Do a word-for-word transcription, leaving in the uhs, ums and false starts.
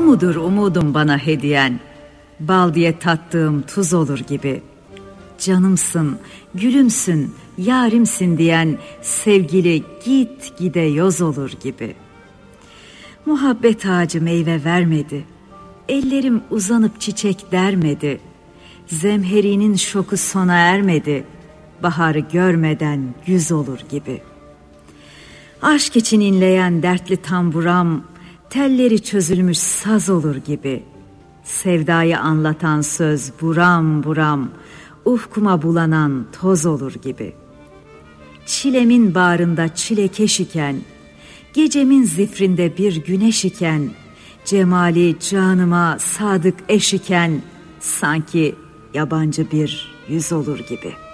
mudur umudum bana hediyen? Bal diye tattığım tuz olur gibi. Canımsın, gülümsün, yarimsin diyen sevgili git gide yoz olur gibi. Muhabbet ağacı meyve vermedi, ellerim uzanıp çiçek dermedi. Zemherinin şoku sona ermedi, baharı görmeden güz olur gibi. Aşk için inleyen dertli tamburam, telleri çözülmüş saz olur gibi. Sevdayı anlatan söz buram buram, ufkuma bulanan toz olur gibi. Çilemin bağrında çilekeş iken, gecemin zifrinde bir güneş iken, cemali canıma sadık eş iken, sanki yabancı bir yüz olur gibi.